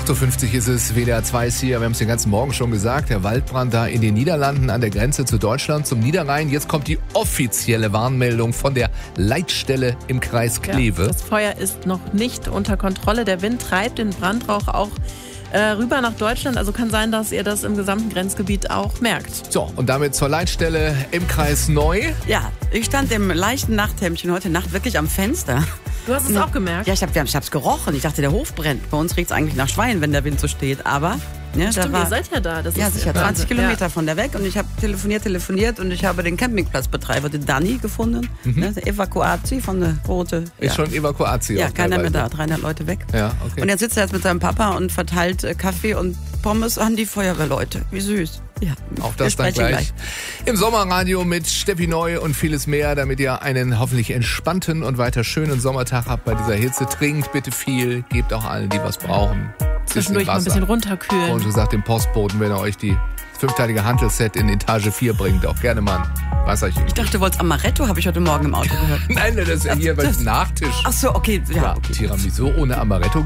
8.50 Uhr ist es, WDR 2 ist hier, wir haben es den ganzen Morgen schon gesagt, der Waldbrand da in den Niederlanden an der Grenze zu Deutschland, zum Niederrhein. Jetzt kommt die offizielle Warnmeldung von der Leitstelle im Kreis Kleve. Ja, das Feuer ist noch nicht unter Kontrolle, der Wind treibt den Brandrauch auch rüber nach Deutschland, also kann sein, dass ihr das im gesamten Grenzgebiet auch merkt. So, und damit zur Leitstelle im Kreis Neu. Ja, ich stand im leichten Nachthemdchen heute Nacht wirklich am Fenster. Du hast es auch gemerkt? Ja, ich hab's gerochen. Ich dachte, der Hof brennt. Bei uns riecht es eigentlich nach Schwein, wenn der Wind so steht. Aber stimmt, ihr seid ja da. Das ja, ist sicher, 20 Kilometer von der weg. Und ich habe telefoniert und ich habe den Campingplatzbetreiber, den Dani, gefunden. Der Evakuatie von der Rote. Ist schon Evakuatie. Ja, keiner mehr da, 300 Leute weg. Ja, okay. Und jetzt sitzt er jetzt mit seinem Papa und verteilt Kaffee und Pommes an die Feuerwehrleute. Wie süß. Ja, auch das dann gleich im Sommerradio mit Steffi Neu und vieles mehr, damit ihr einen hoffentlich entspannten und weiter schönen Sommertag habt bei dieser Hitze. Trinkt bitte viel, gebt auch allen, die was brauchen. Zwischendurch mal ein bisschen runterkühlen. Und gesagt dem Postboten, wenn er euch die 5-teilige Hantelset in Etage 4 bringt, auch gerne mal ein Wasserchen. Ich dachte, du wolltest Amaretto, habe ich heute Morgen im Auto gehört. Nein, das ist ja hier beim Nachtisch. Ach so, okay. Ja, okay. Tiramisu ohne Amaretto